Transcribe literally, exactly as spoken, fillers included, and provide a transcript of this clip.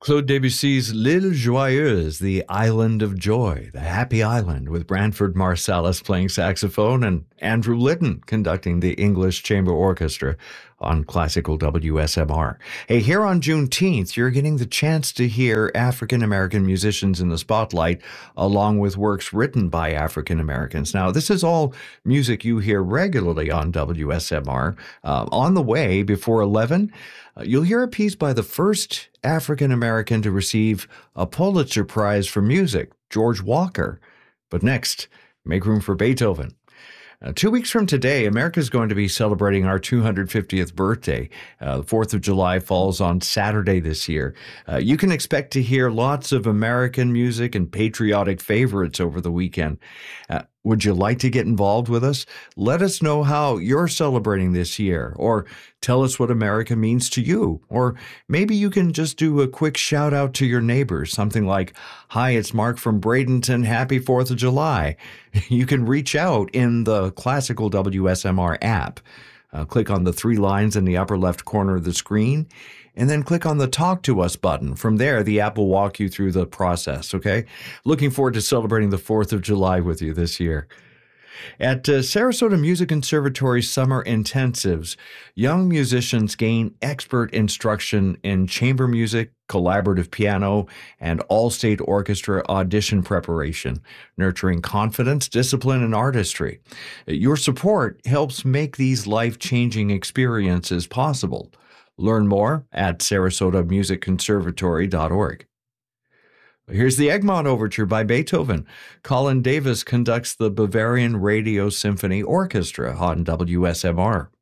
Claude Debussy's L'Île Joyeuse, the Island of Joy, the Happy Island, with Branford Marsalis playing saxophone and Andrew Litton conducting the English Chamber Orchestra on classical W S M R. Hey, here on Juneteenth, you're getting the chance to hear African-American musicians in the spotlight, along with works written by African-Americans. Now, this is all music you hear regularly on W S M R. Uh, on the way, before eleven, uh, you'll hear a piece by the first African-American to receive a Pulitzer Prize for music, George Walker. But next, make room for Beethoven. Uh, two weeks from today, America is going to be celebrating our two hundred fiftieth birthday. Uh, the fourth of July falls on Saturday this year. Uh, you can expect to hear lots of American music and patriotic favorites over the weekend. Uh, would you like to get involved with us? Let us know how you're celebrating this year, or tell us what America means to you. Or maybe you can just do a quick shout out to your neighbors, something like, "Hi, it's Mark from Bradenton. Happy fourth of July." You can reach out in the classical W S M R app. Uh, click on the three lines in the upper left corner of the screen, and then click on the Talk to Us button. From there, the app will walk you through the process, okay? Looking forward to celebrating the fourth of July with you this year. At uh, Sarasota Music Conservatory Summer Intensives, young musicians gain expert instruction in chamber music, collaborative piano, and all-state orchestra audition preparation, nurturing confidence, discipline, and artistry. Your support helps make these life-changing experiences possible. Learn more at sarasota music conservatory dot org. Here's the Egmont Overture by Beethoven. Colin Davis conducts the Bavarian Radio Symphony Orchestra on W S M R.